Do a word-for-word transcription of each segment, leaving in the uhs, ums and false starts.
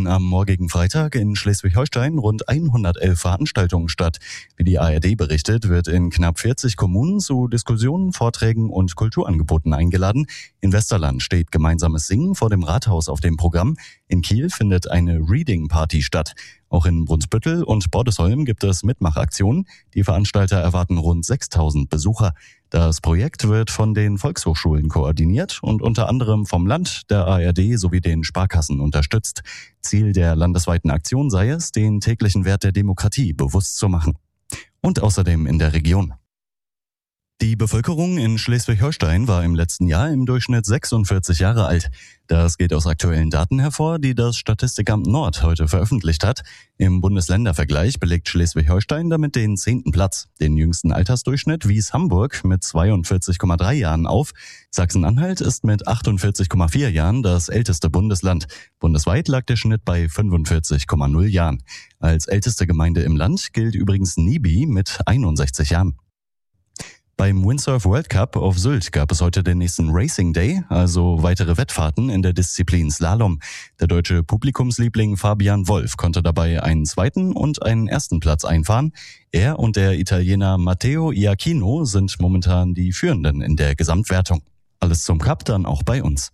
fanden am morgigen Freitag in Schleswig-Holstein rund hundertelf Veranstaltungen statt. Wie die A R D berichtet, wird in knapp vierzig Kommunen zu Diskussionen, Vorträgen und Kulturangeboten eingeladen. In Westerland steht gemeinsames Singen vor dem Rathaus auf dem Programm. In Kiel findet eine Reading Party statt. Auch in Brunsbüttel und Bordesholm gibt es Mitmachaktionen. Die Veranstalter erwarten rund sechstausend Besucher. Das Projekt wird von den Volkshochschulen koordiniert und unter anderem vom Land, der A R D sowie den Sparkassen unterstützt. Ziel der landesweiten Aktion sei es, den täglichen Wert der Demokratie bewusst zu machen. Und außerdem in der Region. Die Bevölkerung in Schleswig-Holstein war im letzten Jahr im Durchschnitt sechsundvierzig Jahre alt. Das geht aus aktuellen Daten hervor, die das Statistikamt Nord heute veröffentlicht hat. Im Bundesländervergleich belegt Schleswig-Holstein damit den zehnten Platz. Den jüngsten Altersdurchschnitt wies Hamburg mit zweiundvierzig Komma drei Jahren auf. Sachsen-Anhalt ist mit achtundvierzig Komma vier Jahren das älteste Bundesland. Bundesweit lag der Schnitt bei fünfundvierzig Komma null Jahren. Als älteste Gemeinde im Land gilt übrigens Nibi mit einundsechzig Jahren. Beim Windsurf World Cup auf Sylt gab es heute den nächsten Racing Day, also weitere Wettfahrten in der Disziplin Slalom. Der deutsche Publikumsliebling Fabian Wolf konnte dabei einen zweiten und einen ersten Platz einfahren. Er und der Italiener Matteo Iachino sind momentan die Führenden in der Gesamtwertung. Alles zum Cup dann auch bei uns.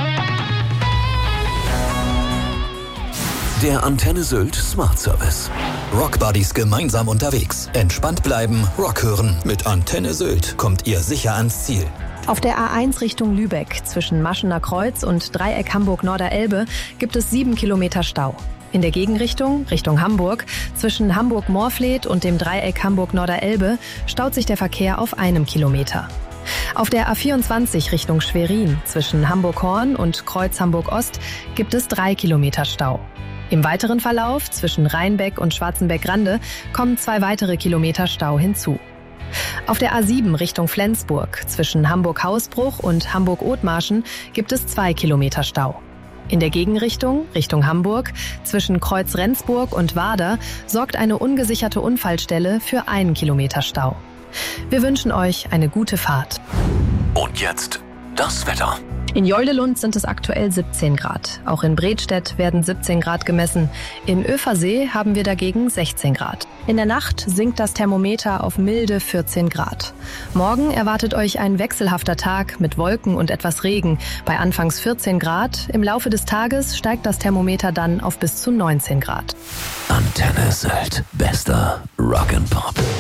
Der Antenne Sylt Smart Service. Rockbuddies gemeinsam unterwegs. Entspannt bleiben, Rock hören. Mit Antenne Sylt kommt ihr sicher ans Ziel. Auf der A eins Richtung Lübeck zwischen Maschener Kreuz und Dreieck Hamburg-Norderelbe gibt es sieben Kilometer Stau. In der Gegenrichtung, Richtung Hamburg, zwischen Hamburg-Morfleet und dem Dreieck Hamburg-Norderelbe staut sich der Verkehr auf einem Kilometer. Auf der A vierundzwanzig Richtung Schwerin zwischen Hamburg-Horn und Kreuz Hamburg-Ost gibt es drei Kilometer Stau. Im weiteren Verlauf zwischen Rheinbeck und Schwarzenbeck-Rande kommen zwei weitere Kilometer Stau hinzu. Auf der A sieben Richtung Flensburg zwischen Hamburg-Hausbruch und Hamburg-Othmarschen gibt es zwei Kilometer Stau. In der Gegenrichtung, Richtung Hamburg, zwischen Kreuz Rendsburg und Wader sorgt eine ungesicherte Unfallstelle für einen Kilometer Stau. Wir wünschen euch eine gute Fahrt. Und jetzt das Wetter. In Joldelund sind es aktuell siebzehn Grad. Auch in Bredstedt werden siebzehn Grad gemessen. In Översee haben wir dagegen sechzehn Grad. In der Nacht sinkt das Thermometer auf milde vierzehn Grad. Morgen erwartet euch ein wechselhafter Tag mit Wolken und etwas Regen. Bei anfangs vierzehn Grad. Im Laufe des Tages steigt das Thermometer dann auf bis zu neunzehn Grad. Antenne Sylt. Bester Rock and Pop.